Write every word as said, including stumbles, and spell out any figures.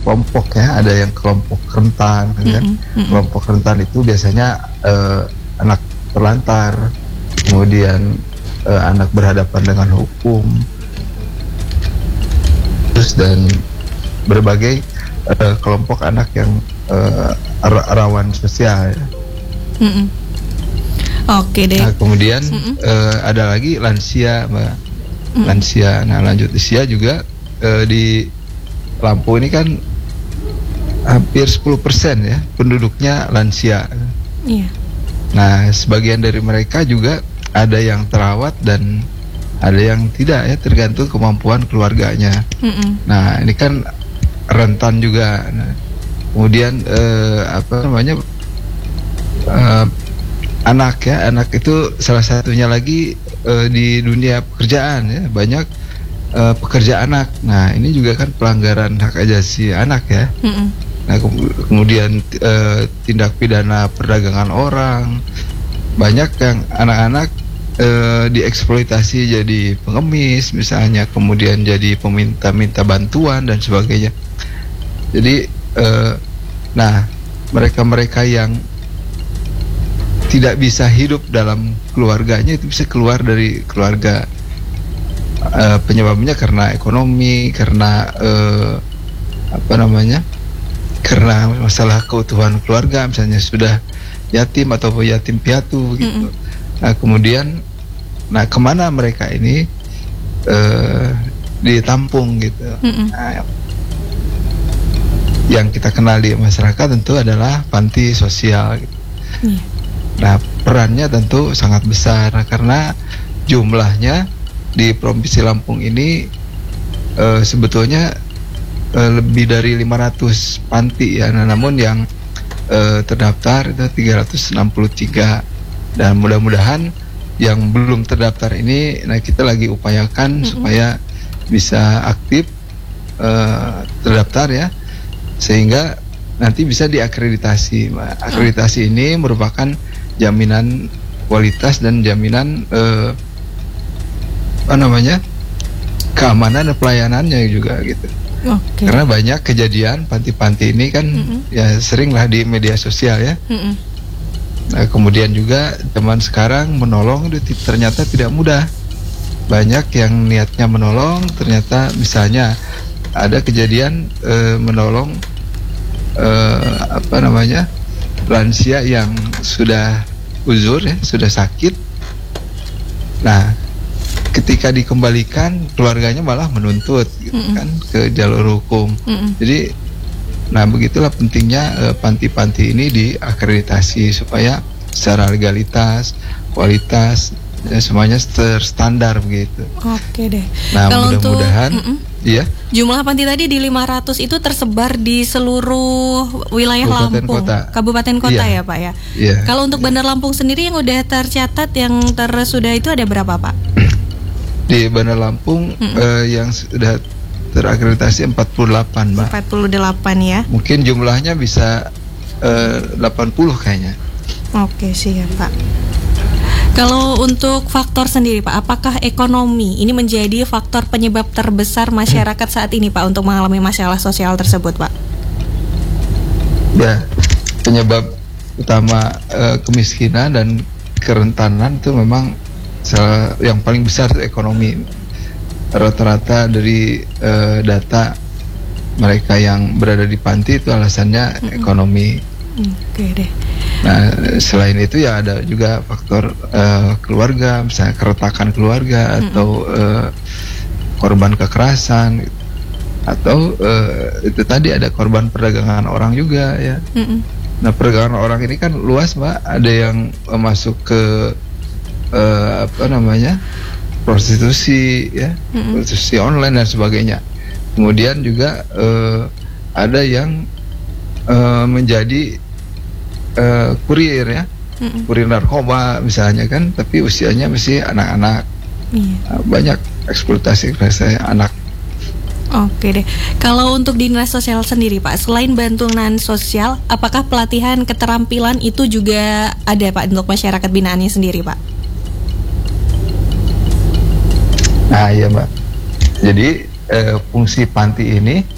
kelompok ya, ada yang kelompok rentan, mm-hmm. kan? Mm-hmm. Kelompok rentan itu biasanya uh, anak terlantar, kemudian uh, anak berhadapan dengan hukum, terus dan berbagai uh, kelompok anak yang uh, rawan sosial. Ya. Mm-hmm. Oke deh. Nah, kemudian mm-hmm. uh, ada lagi lansia, Mbak. Mm-hmm. Lansia. Nah, lanjut usia juga uh, di Lampung ini kan hampir sepuluh persen ya penduduknya lansia. Iya. Nah, sebagian dari mereka juga ada yang terawat dan ada yang tidak ya, tergantung kemampuan keluarganya. Mm-hmm. Nah, ini kan rentan juga. Nah, kemudian uh, apa namanya? Uh, anak ya, anak itu salah satunya lagi uh, di dunia pekerjaan ya, banyak uh, pekerja anak. Nah, ini juga kan pelanggaran hak asasi anak ya. Mm-hmm. Nah, ke- kemudian uh, tindak pidana perdagangan orang, banyak yang anak-anak uh, dieksploitasi jadi pengemis misalnya, kemudian jadi peminta-minta bantuan dan sebagainya. Jadi, uh, nah mereka-mereka yang tidak bisa hidup dalam keluarganya itu bisa keluar dari keluarga. Uh, penyebabnya karena ekonomi, karena uh, apa namanya, karena masalah keutuhan keluarga, misalnya sudah yatim atau yatim piatu gitu. Mm-hmm. Nah, kemudian, nah kemana mereka ini uh, ditampung gitu. Mm-hmm. Nah, yang kita kenal di masyarakat tentu adalah panti sosial gitu. Yeah. Nah, perannya tentu sangat besar karena jumlahnya di Provinsi Lampung ini uh, sebetulnya uh, lebih dari lima ratus panti ya. Nah, namun yang uh, terdaftar itu tiga ratus enam puluh tiga, dan mudah-mudahan yang belum terdaftar ini, nah kita lagi upayakan mm-hmm. supaya bisa aktif uh, terdaftar ya, sehingga nanti bisa diakreditasi. Akreditasi ini merupakan jaminan kualitas dan jaminan eh, apa namanya, keamanan dan pelayanannya juga gitu. Okay. Karena banyak kejadian panti-panti ini kan mm-hmm. ya seringlah di media sosial ya. Mm-hmm. Nah, kemudian juga zaman sekarang menolong itu ternyata tidak mudah. Banyak yang niatnya menolong, ternyata misalnya ada kejadian eh, menolong eh, apa namanya, lansia yang sudah uzur ya, sudah sakit. Nah, ketika dikembalikan keluarganya malah menuntut gitu, mm-hmm. kan ke jalur hukum. Mm-hmm. Jadi, nah begitulah pentingnya uh, panti-panti ini diakreditasi supaya secara legalitas, kualitas ya, semuanya terstandar begitu. Oke deh. Nah, kalau mudah-mudahan untuk, iya. Jumlah panti tadi di lima ratus itu tersebar di seluruh wilayah Kabupaten Lampung, kota. Kabupaten kota iya. ya Pak ya. Iya. Kalau untuk Bandar Lampung sendiri yang udah tercatat, yang tersudah itu ada berapa Pak? Di Bandar Lampung mm-hmm. eh, yang sudah terakreditasi empat puluh delapan, Mbak. empat puluh delapan ya. Mungkin jumlahnya bisa eh, delapan puluh kayaknya. Oke, siap Pak. Kalau untuk faktor sendiri Pak, apakah ekonomi ini menjadi faktor penyebab terbesar masyarakat saat ini Pak untuk mengalami masalah sosial tersebut Pak? Ya, penyebab utama uh, kemiskinan dan kerentanan itu memang salah, yang paling besar itu ekonomi. Rata-rata dari uh, data mereka yang berada di panti itu alasannya mm-hmm. ekonomi. Oke deh. Nah, selain itu ya ada juga faktor uh, keluarga, misalnya keretakan keluarga mm-hmm. atau uh, korban kekerasan, atau uh, itu tadi ada korban perdagangan orang juga ya. Mm-hmm. Nah, perdagangan orang ini kan luas, Mbak. Ada yang uh, masuk ke uh, apa namanya, prostitusi ya, mm-hmm. prostitusi online dan sebagainya. Kemudian juga uh, ada yang uh, menjadi Uh, kurir ya, mm-mm. kurir narkoba misalnya kan, tapi usianya masih anak-anak. Iya. Uh, banyak eksploitasi eksploitasi anak. Oke deh. Kalau untuk dinas sosial sendiri Pak, selain bantuan sosial, apakah pelatihan keterampilan itu juga ada Pak untuk masyarakat binaannya sendiri Pak? Nah iya Mbak. Jadi uh, fungsi panti ini